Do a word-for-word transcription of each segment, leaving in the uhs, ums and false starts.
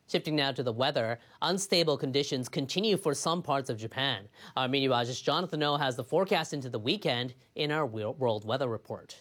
Shifting now to the weather, unstable conditions continue for some parts of Japan. Our meteorologist Jonathan Oh has the forecast into the weekend in our World Weather Report.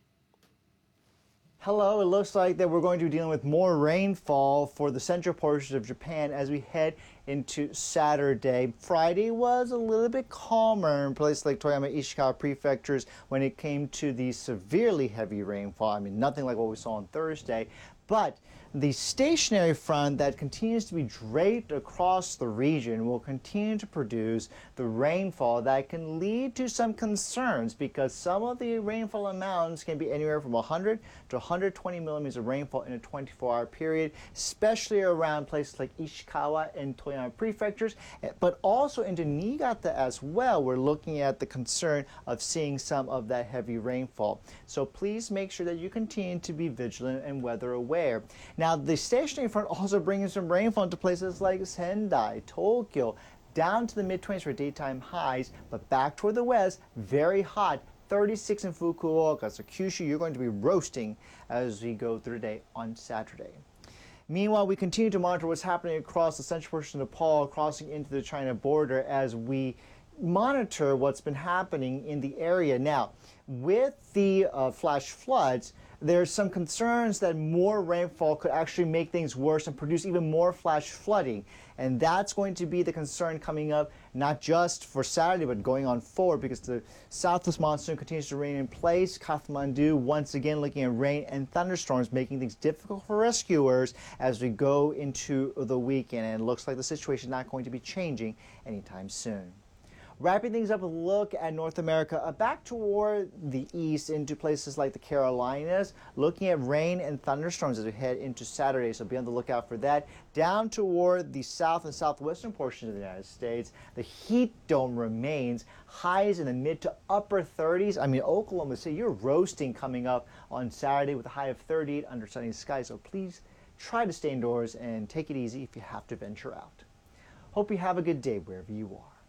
Hello, it looks like that we're going to be dealing with more rainfall for the central portions of Japan as we head into Saturday. Friday was a little bit calmer in places like Toyama, Ishikawa prefectures when it came to the severely heavy rainfall. I mean, nothing like what we saw on Thursday. But the stationary front that continues to be draped across the region will continue to produce the rainfall that can lead to some concerns because some of the rainfall amounts can be anywhere from one hundred to one hundred twenty millimeters of rainfall in a twenty-four hour period, especially around places like Ishikawa and Toyama prefectures, but also into Niigata as well. We're looking at the concern of seeing some of that heavy rainfall. So please make sure that you continue to be vigilant and weather aware. Now, the stationary front also brings some rainfall into places like Sendai, Tokyo, down to the mid twenties for daytime highs, but back toward the west, very hot, thirty-six in Fukuoka. So Kyushu, you're going to be roasting as we go through the day on Saturday. Meanwhile, we continue to monitor what's happening across the central portion of Nepal, crossing into the China border as we monitor what's been happening in the area. Now, with the uh, flash floods, there's some concerns that more rainfall could actually make things worse and produce even more flash flooding. And that's going to be the concern coming up, not just for Saturday, but going on forward because the southwest monsoon continues to remain in place. Kathmandu, once again, looking at rain and thunderstorms, making things difficult for rescuers as we go into the weekend. And it looks like the situation is not going to be changing anytime soon. Wrapping things up with a look at North America, uh, back toward the east into places like the Carolinas, looking at rain and thunderstorms as we head into Saturday, so be on the lookout for that. Down toward the south and southwestern portions of the United States, the heat dome remains, highs in the mid to upper thirties. I mean, Oklahoma City, you're roasting coming up on Saturday with a high of thirty-eight under sunny skies, so please try to stay indoors and take it easy if you have to venture out. Hope you have a good day wherever you are.